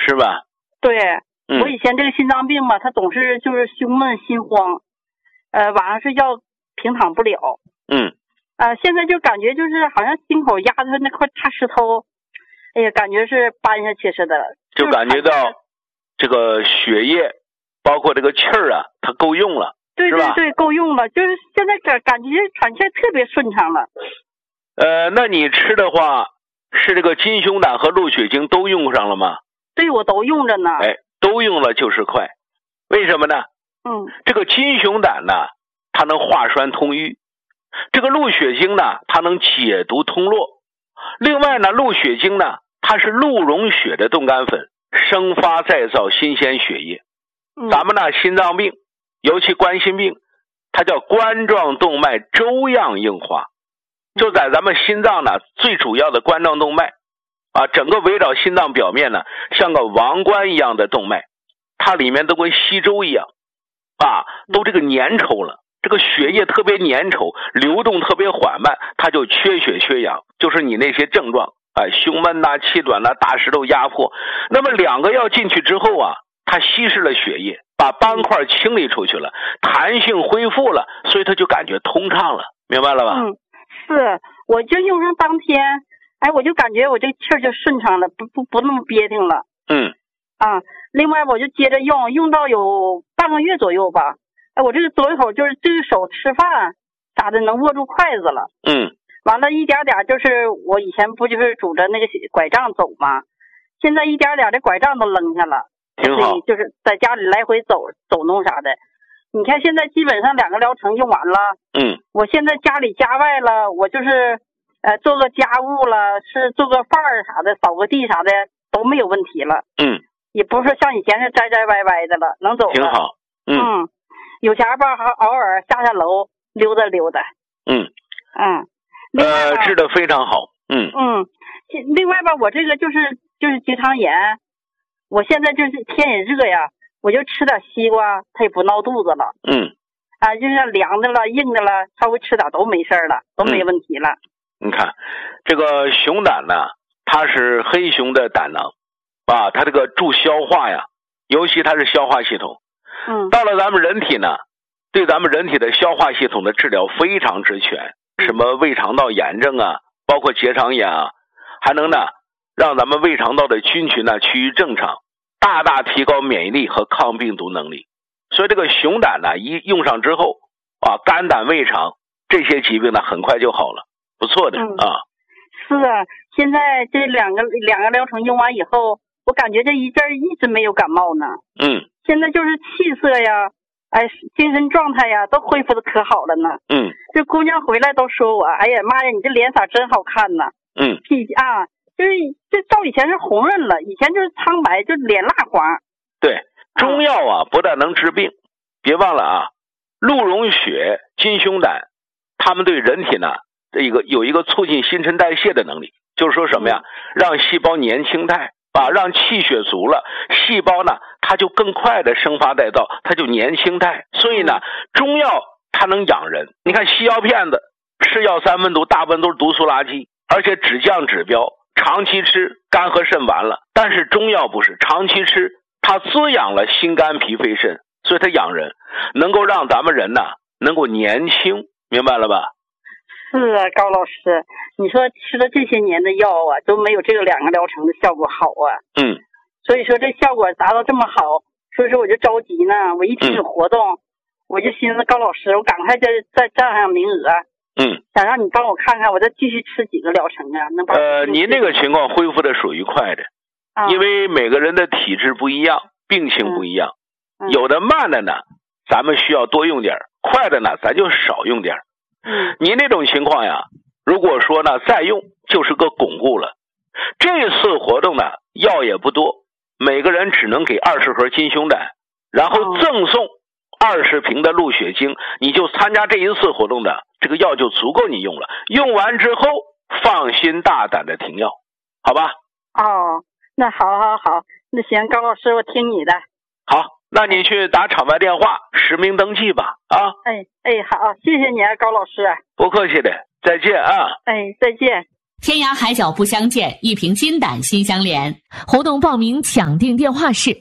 是吧？ 对，我以前这个心脏病吧，它总是就是胸闷心慌，晚上睡觉平躺不了。现在就感觉就是好像心口压着那块大石头，哎呀，感觉是搬下去似的， 就感觉到这个血液包括这个气儿啊，它够用了。 对对对，够用了，就是现在感觉喘气特别顺畅了。 那你吃的话是这个金熊胆和鹿血精都用上了吗？ 对，我都用着呢。 都用了就是快。为什么呢？这个金熊胆呢，它能化栓通瘀；这个鹿血精呢，它能解毒通络。另外呢，鹿血精呢，它是鹿茸血的冻干粉，生发再造新鲜血液。咱们呢，心脏病，尤其冠心病，它叫冠状动脉粥样硬化，就在咱们心脏呢最主要的冠状动脉啊，整个围绕心脏表面呢，像个王冠一样的动脉，它里面都跟稀粥一样啊，都这个粘稠了，这个血液特别粘稠，流动特别缓慢，它就缺血缺氧，就是你那些症状啊，胸闷呐、气短呐、大石头压迫。那么两个药进去之后啊，它稀释了血液，把斑块清理出去了，弹性恢复了，所以它就感觉通畅了，明白了吧？ 是，我就用上当天，我就感觉我这个气儿就顺畅了，不那么憋挺了。另外我就接着用到有半个月左右吧。我这个左手就是这个手吃饭咋的能握住筷子了。完了一点点，就是我以前不就是拄着那个拐杖走吗？现在一点点这拐杖都扔下了， 挺好， 就是在家里来回走动啥的。你看现在基本上2个疗程用完了。我现在家里家外了，我就是做个家务了，是做个饭啥的，扫个地啥的都没有问题了。也不是像以前是栽歪歪的了，能走了。 挺好。 有钱吧，还偶尔下楼溜达溜达。 治得非常好。 另外吧，我这个就是结肠炎，我现在就是天也热呀，我就吃点西瓜，它也不闹肚子了。就是凉的了、硬的了，稍微吃点都没事了，都没问题了。 你看，这个熊胆呢，它是黑熊的胆囊啊，它这个助消化呀，尤其它是消化系统。到了咱们人体呢，对咱们人体的消化系统的治疗非常之全，什么胃肠道炎症啊，包括结肠炎啊，还能呢让咱们胃肠道的菌群呢趋于正常，大大提高免疫力和抗病毒能力。所以这个熊胆呢，一用上之后啊，肝胆胃肠这些疾病呢很快就好了，不错的啊。 是啊，现在这两个疗程用完以后，我感觉这一阵一直没有感冒呢。现在就是气色呀，精神状态呀，都恢复的可好了呢。这姑娘回来都说我，哎呀妈呀，你这脸色真好看呢。就是这照以前是红润了，以前就是苍白，就脸蜡黄。 对，中药啊，不但能治病，别忘了啊，鹿茸血、金熊胆，它们对人体呢，有一个促进新陈代谢的能力，就是说什么呀？让细胞年轻态啊，让气血足了，细胞呢，它就更快的生发再造，它就年轻态。所以呢，中药它能养人。你看西药片子，吃药3分毒，大部分都是毒素垃圾，而且只降指标，长期吃肝和肾完了。但是中药不是，长期吃它滋养了心肝脾肺肾，所以它养人，能够让咱们人呢能够年轻，明白了吧？ 是啊，高老师，你说吃了这些年的药啊，都没有这个2个疗程的效果好啊。所以说这效果达到这么好，所以说我就着急呢。我一听有活动，我就寻思高老师，我赶快再占上名额。想让你帮我看看，我再继续吃几个疗程啊？能帮您这个情况恢复的属于快的，因为每个人的体质不一样，病情不一样，有的慢的呢，咱们需要多用点，快的呢，咱就少用点。您那种情况呀，如果说呢再用，就是个巩固了。这次活动呢，药也不多，每个人只能给20盒金熊胆，然后赠送20瓶的鹿血精，你就参加这一次活动的，这个药就足够你用了。用完之后，放心大胆的停药，好吧？ 那好，那行，高老师，我听你的。 好，那你去打场外电话实名登记吧。 好，谢谢你啊，高老师。 不客气的，再见啊。 再见。 天涯海角不相见，一瓶金胆心相连。活动报名抢订电话是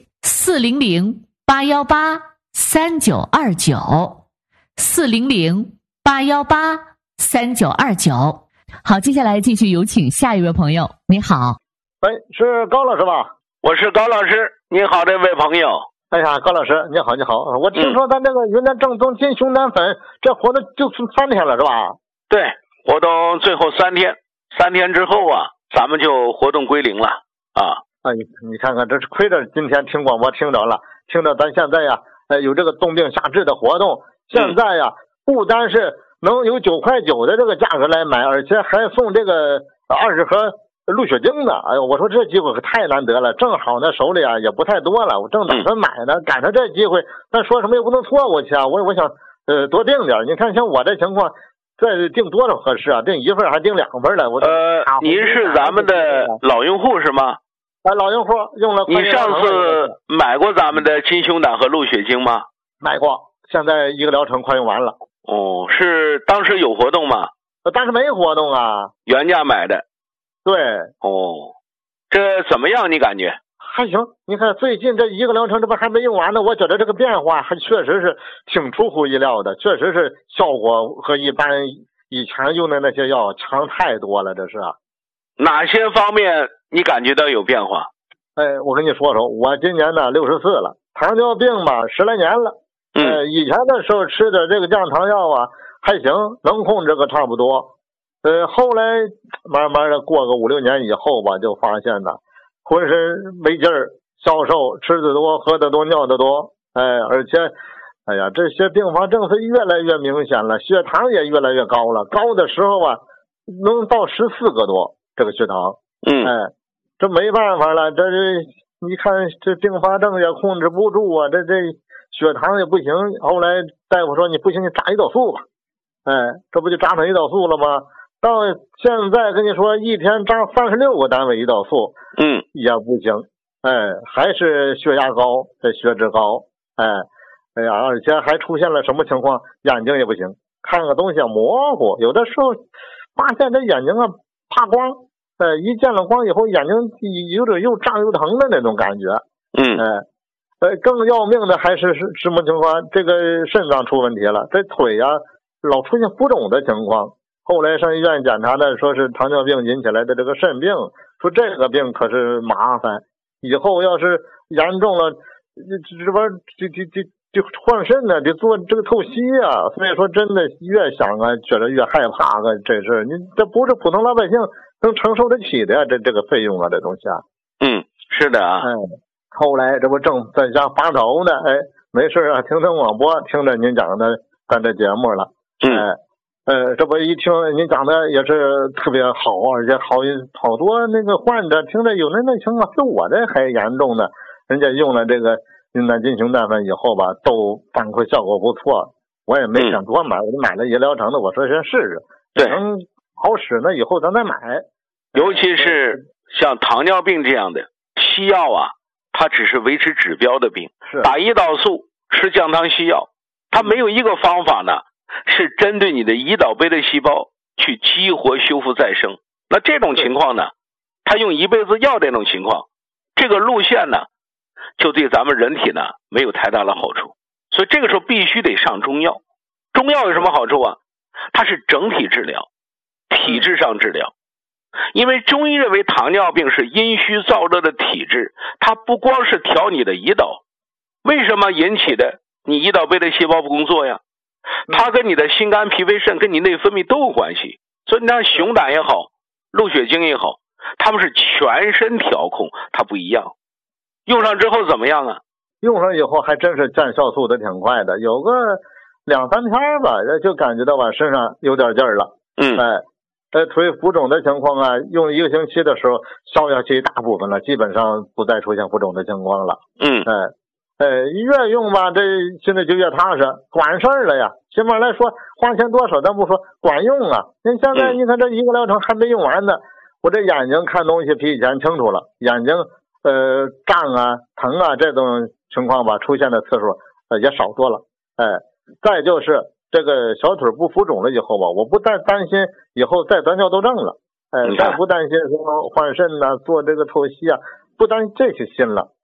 400-818-3929，400-818-3929。好，接下来继续有请下一位朋友。你好， 是高老师吧？ 我是高老师，你好，这位朋友。 哎呀，高老师，你好，你好。我听说咱这个云南正宗金熊胆粉，这活动就3天了，是吧？ 对，活动最后3天，3天之后啊，咱们就活动归零了啊。 哎，你看看，这是亏着今天听广播听着了，听着咱现在呀，有这个冻病夏治的活动，现在呀，不单是能有9块9的这个价格来买，而且还送这个20盒鹿血精呢。哎呦，我说这机会可太难得了，正好呢手里啊也不太多了，我正打算买呢，赶上这机会，但说什么也不能错过去啊。我想多订点，你看像我这情况，再订多少合适啊？订1份还订2份了。 您是咱们的老用户是吗？ 老用户用了。 你上次买过咱们的金熊胆和鹿血精吗？ 买过，现在1个疗程快用完了。 哦，是当时有活动吗？ 当时没活动啊， 原价买的。 对。 哦，这怎么样？你感觉？ 还行，你看最近这1个疗程，这不还没用完呢，我觉得这个变化还确实是挺出乎意料的，确实是效果和一般以前用的那些药强太多了，这是。 哪些方面你感觉到有变化？ 我跟你说说，我今年呢64了，糖尿病吧10来年了。以前的时候吃的这个降糖药啊还行，能控制个差不多。后来慢慢的过个5、6年以后吧，就发现呢浑身没劲儿，消瘦，吃得多，喝得多，尿得多。而且哎呀，这些并发症是越来越明显了，血糖也越来越高了，高的时候啊能到14个多。这个血糖，这没办法了，这你看这并发症也控制不住啊，这血糖也不行。后来大夫说你不行，你扎胰岛素吧，这不就扎成胰岛素了吗？到现在跟你说一天扎36个单位胰岛素，也不行，还是血压高，这血脂高，哎呀，而且还出现了什么情况？眼睛也不行，看个东西模糊，有的时候发现这眼睛啊怕光，一见了光以后，眼睛有点又胀又疼的那种感觉。更要命的还是什么情况？这个肾脏出问题了，这腿啊老出现浮肿的情况。后来上医院检查的，说是糖尿病引起来的这个肾病，说这个病可是麻烦，以后要是严重了，这玩意儿就换肾呢，得做这个透析啊。所以说真的越想啊，觉得越害怕啊，这事你这不是普通老百姓能承受得起的呀，这个费用啊，这东西啊。 是的啊。 后来这不正在家发愁呢，没事啊，听广播，听着您讲的咱这节目了。这不一听您讲的也是特别好，而且好多那个患者听着有那情况比我这还严重呢，人家用了这个云南金熊胆粉以后吧，都反馈效果不错。我也没想多买，我就买了1疗程的，我说先试试， 对， 能好使呢以后咱再买。 尤其是像糖尿病这样的西药啊，它只是维持指标的病，打胰岛素，吃降糖西药，它没有一个方法呢是针对你的胰岛贝的细胞去激活修复再生。那这种情况呢，他用一辈子药这种情况，这个路线呢就对咱们人体呢没有太大的好处。所以这个时候必须得上中药。中药有什么好处啊？它是整体治疗，体质上治疗。因为中医认为糖尿病是阴虚燥热的体质，它不光是调你的胰岛，为什么引起的？你胰岛贝的细胞不工作呀，它跟你的心肝脾肺肾跟你内分泌都有关系。所以你看熊胆也好，鹿血精也好，它们是全身调控，它不一样。用上之后怎么样啊？ 用上以后还真是见效速的挺快的，有个2、3天吧，就感觉到吧身上有点劲儿了。腿浮肿的情况啊，用1个星期的时候消下去一大部分了，基本上不再出现浮肿的情况了。越用吧，这心里就越踏实，管事儿了呀。起码来说，花钱多少咱不说，管用啊。您现在你看这1个疗程还没用完呢，我这眼睛看东西比以前清楚了，眼睛胀啊、疼啊这种情况吧，出现的次数也少多了。再就是这个小腿不浮肿了以后吧，我不再担心以后再得尿毒症了。 再不担心说换肾呐、做这个透析啊，不担心这些心了。